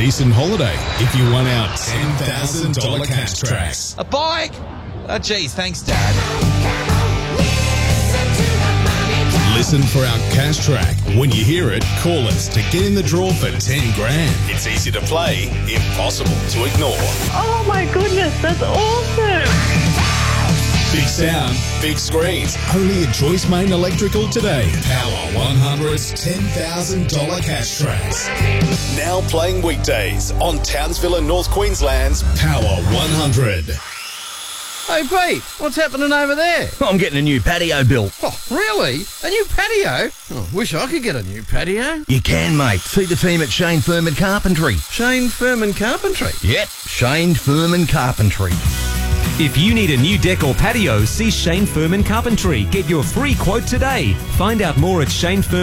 decent holiday if you won our $10,000 cash tracks. A bike? Oh, geez, thanks, Dad. Listen for our cash track. When you hear it, call us to get in the draw for 10 grand. It's easy to play, impossible to ignore. Oh my goodness, that's awesome. Big sound, big screens. Only at Joyce Main Electrical today. Power 100's $10,000 cash tracks. Now playing weekdays on Townsville and North Queensland's Power 100. Hey, Pete, what's happening over there? I'm getting a new patio built. Oh, really? A new patio? Oh, wish I could get a new patio. You can, mate. See the team at Shane Furman Carpentry. Shane Furman Carpentry? Yep, Shane Furman Carpentry. If you need a new deck or patio, see Shane Furman Carpentry. Get your free quote today. Find out more at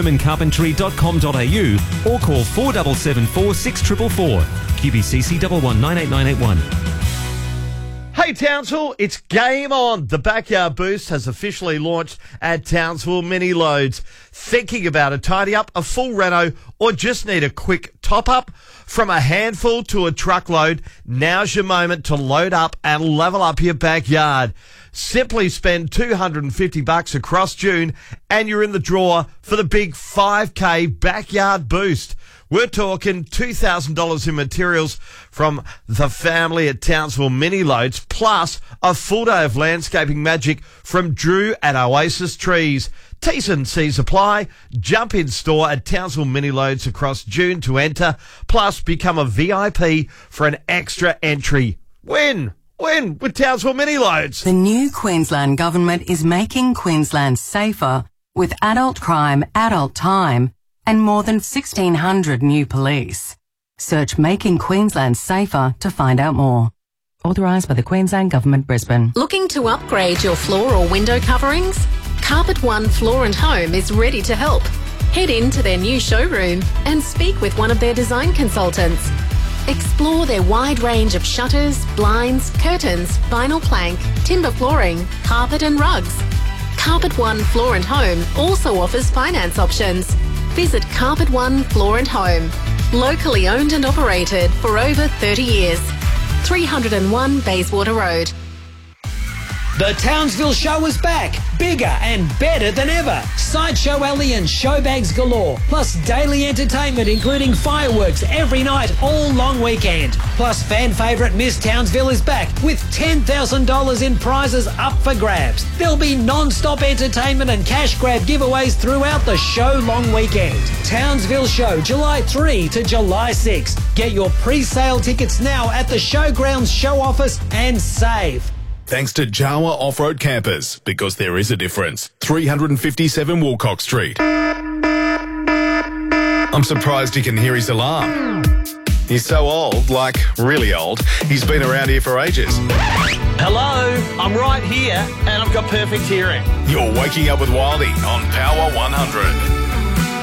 shanefurmancarpentry.com.au or call 4774 6444. QBCC 119881. Hey Townsville, it's game on. The Backyard Boost has officially launched at Townsville Mini Loads. Thinking about a tidy up, a full reno, or just need a quick top up? From a handful to a truckload, now's your moment to load up and level up your backyard. Simply spend $250 across June and you're in the draw for the big 5K Backyard Boost. We're talking $2,000 in materials from the family at Townsville Mini Loads, plus a full day of landscaping magic from Drew at Oasis Trees. T's and C's apply. Jump in store at Townsville Mini Loads across June to enter, plus become a VIP for an extra entry. Win with Townsville Mini Loads. The new Queensland Government is making Queensland safer with adult crime, adult time, and more than 1,600 new police. Search Making Queensland Safer to find out more. Authorised by the Queensland Government, Brisbane. Looking to upgrade your floor or window coverings? Carpet One Floor and Home is ready to help. Head into their new showroom and speak with one of their design consultants. Explore their wide range of shutters, blinds, curtains, vinyl plank, timber flooring, carpet and rugs. Carpet One Floor and Home also offers finance options. Visit Carpet One Floor and Home. Locally owned and operated for over 30 years. 301 Bayswater Road. The Townsville Show is back, bigger and better than ever. Sideshow Alley and showbags galore, plus daily entertainment including fireworks every night all long weekend. Plus fan favourite Miss Townsville is back with $10,000 in prizes up for grabs. There'll be non-stop entertainment and cash grab giveaways throughout the show long weekend. Townsville Show, July 3 to July 6. Get your pre-sale tickets now at the Showgrounds show office and save. Thanks to Jawa Off-Road Campers, because there is a difference. 357 Wilcox Street. I'm surprised he can hear his alarm. He's so old, like really old, he's been around here for ages. Hello, I'm right here and I've got perfect hearing. You're waking up with Wildy on Power 100.